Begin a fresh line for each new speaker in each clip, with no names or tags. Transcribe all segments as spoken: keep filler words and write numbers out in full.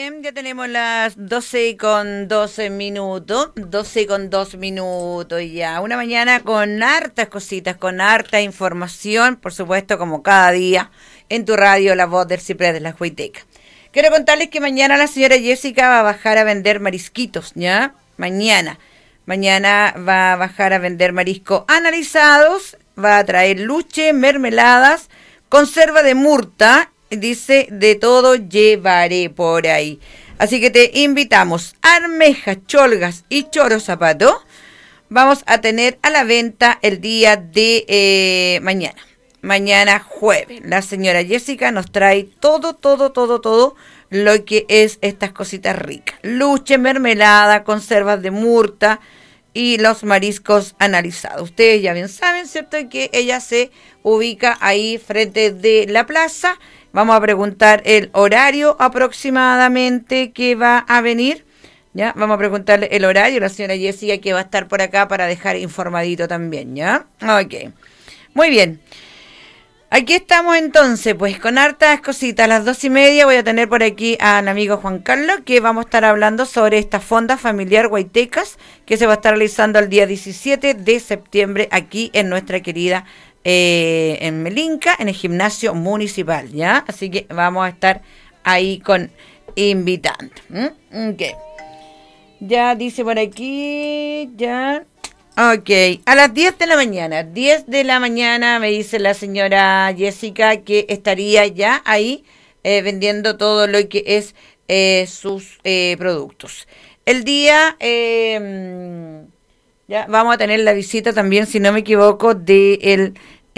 bien, ya tenemos las doce con doce minutos, doce con dos minutos ya. Una mañana con hartas cositas, con harta información, por supuesto, como cada día, en tu radio, La Voz del Ciprés de la Huayteca. Quiero contarles que mañana la señora Jessica va a bajar a vender marisquitos, ¿ya? Mañana. Mañana va a bajar a vender mariscos analizados, va a traer luche, mermeladas, conserva de murta. Dice, de todo llevaré por ahí. Así que te invitamos. Armejas, cholgas y choro zapato vamos a tener a la venta el día de eh, mañana. Mañana jueves. La señora Jessica nos trae todo, todo, todo, todo lo que es estas cositas ricas. Luche, mermelada, conservas de murta y los mariscos analizados. Ustedes ya bien saben, ¿cierto? Que ella se ubica ahí frente de la plaza. Vamos a preguntar el horario aproximadamente que va a venir. ¿Ya? Vamos a preguntarle el horario a la señora Jessica, que va a estar por acá para dejar informadito también, ¿ya? Ok. Muy bien. Aquí estamos entonces, pues con hartas cositas. A las dos y media voy a tener por aquí al amigo Juan Carlos, que vamos a estar hablando sobre esta fonda familiar Huaytecas, que se va a estar realizando el día diecisiete de septiembre aquí en nuestra querida Eh, en Melinca, en el gimnasio municipal, ¿ya? Así que vamos a estar ahí con invitando. ¿Mm? Ok. Ya dice por aquí, ya. Ok, a las diez de la mañana, diez de la mañana me dice la señora Jessica que estaría ya ahí eh, vendiendo todo lo que es eh, sus eh, productos. El día... Eh, Ya vamos a tener la visita también, si no me equivoco, del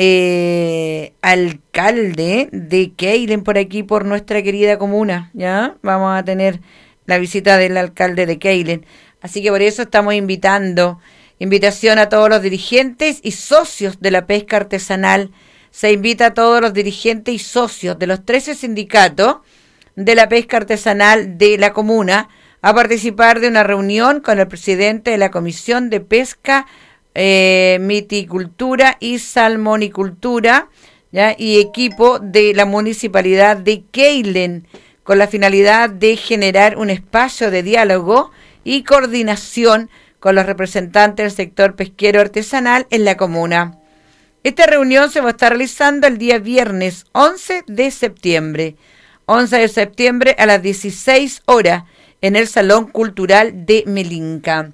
eh, alcalde de Keilen por aquí, por nuestra querida comuna, ¿ya? Vamos a tener la visita del alcalde de Keilen. Así que por eso estamos invitando, invitación a todos los dirigentes y socios de la pesca artesanal. Se invita a todos los dirigentes y socios de los trece sindicatos de la pesca artesanal de la comuna a participar de una reunión con el presidente de la Comisión de Pesca, eh, Miticultura y Salmonicultura, ¿ya? Y equipo de la Municipalidad de Keilen, con la finalidad de generar un espacio de diálogo y coordinación con los representantes del sector pesquero artesanal en la comuna. Esta reunión se va a estar realizando el día viernes once de septiembre. once de septiembre a las dieciséis horas. En el Salón Cultural de Melinca.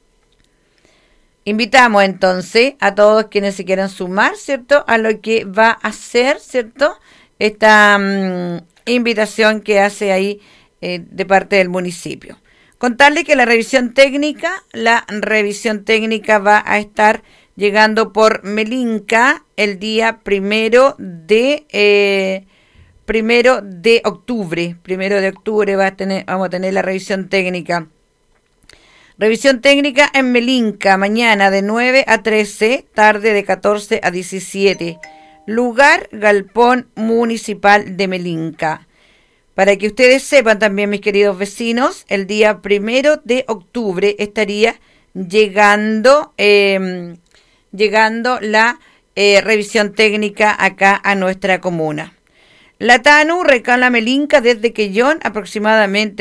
Invitamos entonces a todos quienes se quieran sumar, ¿cierto?, a lo que va a ser, ¿cierto?, esta um, invitación que hace ahí eh, de parte del municipio. Contarle que la revisión técnica, la revisión técnica va a estar llegando por Melinca el día primero de... Eh, Primero de octubre, primero de octubre va a tener, vamos a tener la revisión técnica. Revisión técnica en Melinca, mañana de nueve a trece, tarde de catorce a diecisiete. Lugar, Galpón Municipal de Melinca. Para que ustedes sepan también, mis queridos vecinos, el día primero de octubre estaría llegando, eh, llegando la eh, revisión técnica acá a nuestra comuna. La TANU recala Melinca desde Quellón aproximadamente